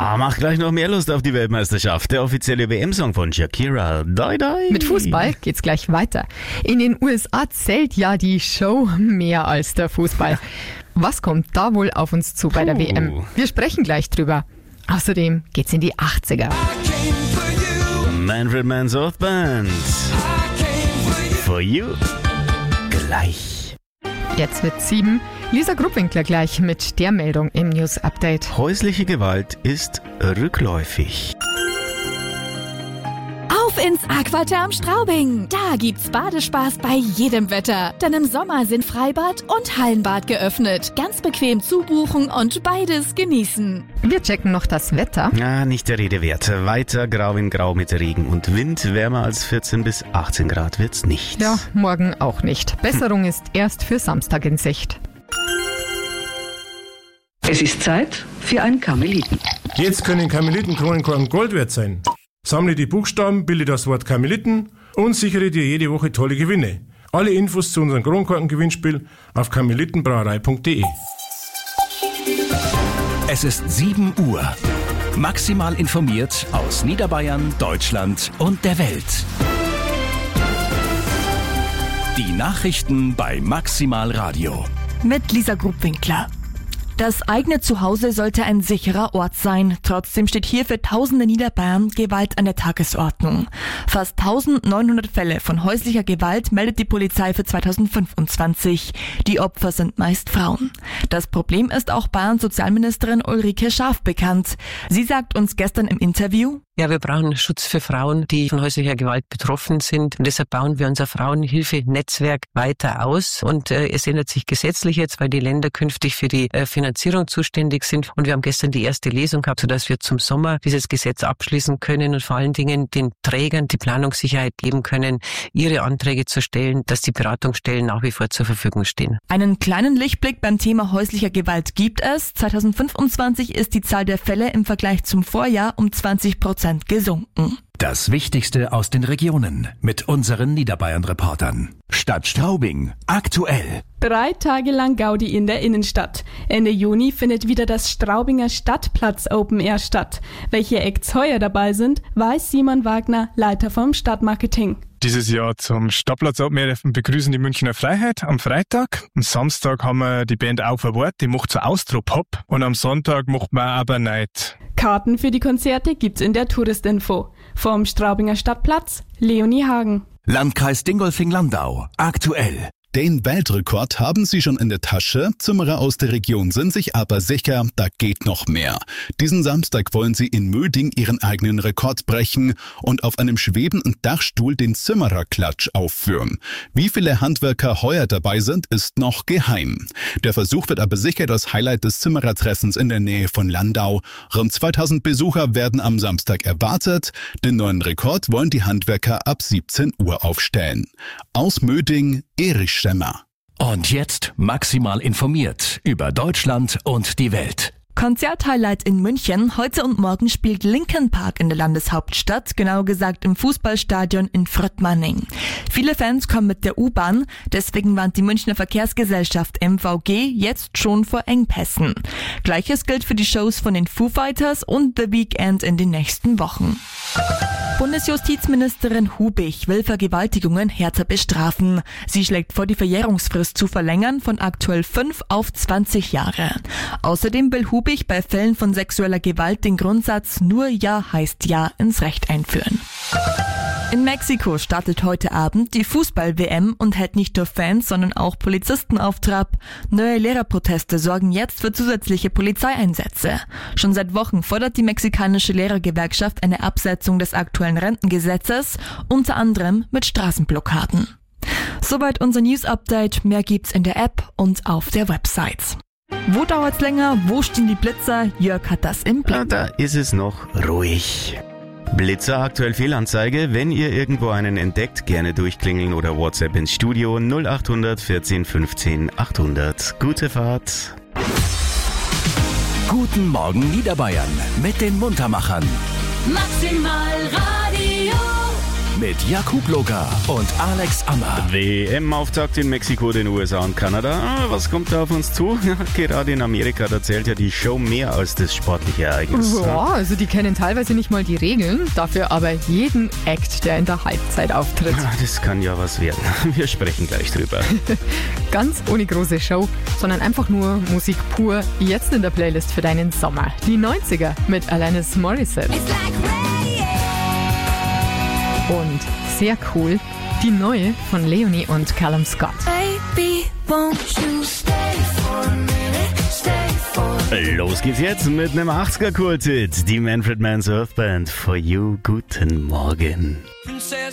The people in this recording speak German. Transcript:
Macht gleich noch mehr Lust auf die Weltmeisterschaft. Der offizielle WM-Song von Shakira. Dai, dai. Mit Fußball geht's gleich weiter. In den USA zählt ja die Show mehr als der Fußball. Was kommt da wohl auf uns zu bei der WM? Wir sprechen gleich drüber. Außerdem geht's in die 80er. Manfred Mann's Oath Band. For you. Gleich. Jetzt wird 7. Lisa Gruppwinkler gleich mit der Meldung im News Update. Häusliche Gewalt ist rückläufig. Auf ins Aquaterm Straubing. Da gibt's Badespaß bei jedem Wetter. Denn im Sommer sind Freibad und Hallenbad geöffnet. Ganz bequem zubuchen und beides genießen. Wir checken noch das Wetter. Nicht der Rede wert. Weiter grau in grau mit Regen und Wind. Wärmer als 14 bis 18 Grad wird's nicht. Ja, morgen auch nicht. Besserung ist erst für Samstag in Sicht. Es ist Zeit für ein Karmeliten. Jetzt können Karmelitenkronenkram Gold wert sein. Sammle die Buchstaben, bilde das Wort Karmeliten und sichere dir jede Woche tolle Gewinne. Alle Infos zu unserem Kronkorken-Gewinnspiel auf karmelitenbrauerei.de. Es ist 7 Uhr. Maximal informiert aus Niederbayern, Deutschland und der Welt. Die Nachrichten bei Maximal Radio. Mit Lisa Gruppwinkler. Das eigene Zuhause sollte ein sicherer Ort sein. Trotzdem steht hier für tausende Niederbayern Gewalt an der Tagesordnung. Fast 1900 Fälle von häuslicher Gewalt meldet die Polizei für 2025. Die Opfer sind meist Frauen. Das Problem ist auch Bayerns Sozialministerin Ulrike Schaaf bekannt. Sie sagt uns gestern im Interview: Ja, wir brauchen Schutz für Frauen, die von häuslicher Gewalt betroffen sind. Und deshalb bauen wir unser Frauenhilfenetzwerk weiter aus. Und es ändert sich gesetzlich jetzt, weil die Länder künftig für die Finanzierung zuständig sind. Und wir haben gestern die erste Lesung gehabt, sodass wir zum Sommer dieses Gesetz abschließen können und vor allen Dingen den Trägern die Planungssicherheit geben können, ihre Anträge zu stellen, dass die Beratungsstellen nach wie vor zur Verfügung stehen. Einen kleinen Lichtblick beim Thema häuslicher Gewalt gibt es. 2025 ist die Zahl der Fälle im Vergleich zum Vorjahr um 20% gesunken. Das Wichtigste aus den Regionen mit unseren Niederbayern-Reportern. Stadt Straubing, aktuell. 3 Tage lang Gaudi in der Innenstadt. Ende Juni findet wieder das Straubinger Stadtplatz Open Air statt. Welche Acts heuer dabei sind, weiß Simon Wagner, Leiter vom Stadtmarketing. Dieses Jahr zum Stadtplatz Open Air begrüßen die Münchner Freiheit am Freitag. Am Samstag haben wir die Band Auf ein Wort, die macht so Austropop. Und am Sonntag macht man aber Night. Karten für die Konzerte gibt's in der Touristinfo. Vom Straubinger Stadtplatz, Leonie Hagen. Landkreis Dingolfing-Landau, aktuell. Den Weltrekord haben sie schon in der Tasche. Zimmerer aus der Region sind sich aber sicher, da geht noch mehr. Diesen Samstag wollen sie in Möding ihren eigenen Rekord brechen und auf einem schwebenden Dachstuhl den Zimmererklatsch aufführen. Wie viele Handwerker heuer dabei sind, ist noch geheim. Der Versuch wird aber sicher das Highlight des Zimmerertreffens in der Nähe von Landau. Rund 2000 Besucher werden am Samstag erwartet. Den neuen Rekord wollen die Handwerker ab 17 Uhr aufstellen. Aus Möding, Erich Schemmer. Und jetzt maximal informiert über Deutschland und die Welt. Konzerthighlight in München. Heute und morgen spielt Linkin Park in der Landeshauptstadt, genauer gesagt im Fußballstadion in Fröttmanning. Viele Fans kommen mit der U-Bahn, deswegen warnt die Münchner Verkehrsgesellschaft MVG jetzt schon vor Engpässen. Gleiches gilt für die Shows von den Foo Fighters und The Weeknd in den nächsten Wochen. Bundesjustizministerin Hubich will Vergewaltigungen härter bestrafen. Sie schlägt vor, die Verjährungsfrist zu verlängern von aktuell 5 auf 20 Jahre. Außerdem will Hubich bei Fällen von sexueller Gewalt den Grundsatz "Nur Ja heißt Ja" ins Recht einführen. In Mexiko startet heute Abend die Fußball-WM und hält nicht nur Fans, sondern auch Polizisten auf Trab. Neue Lehrerproteste sorgen jetzt für zusätzliche Polizeieinsätze. Schon seit Wochen fordert die mexikanische Lehrergewerkschaft eine Absetzung des aktuellen Rentengesetzes, unter anderem mit Straßenblockaden. Soweit unser News-Update. Mehr gibt's in der App und auf der Website. Wo dauert's länger? Wo stehen die Blitzer? Jörg hat das im Blick. Da ist es noch ruhig. Blitzer aktuell Fehlanzeige. Wenn ihr irgendwo einen entdeckt, gerne durchklingeln oder WhatsApp ins Studio 0800 14 15 800. Gute Fahrt. Guten Morgen Niederbayern mit den Muntermachern. Maximal Radio. mit Jakub Loga und Alex Ammer. WM-Auftakt in Mexiko, den USA und Kanada. Was kommt da auf uns zu? Gerade in Amerika, da zählt ja die Show mehr als das sportliche Ereignis. Ja, also die kennen teilweise nicht mal die Regeln, dafür aber jeden Act, der in der Halbzeit auftritt. Das kann ja was werden. Wir sprechen gleich drüber. Ganz ohne große Show, sondern einfach nur Musik pur. Jetzt in der Playlist für deinen Sommer. Die 90er mit Alanis Morissette. Und sehr cool, die neue von Leonie und Callum Scott. Baby, won't you stay for a minute, stay for... Los geht's jetzt mit einem 80er-Kult-Hit. Die Manfred Mann's Earth Band. For You, guten Morgen.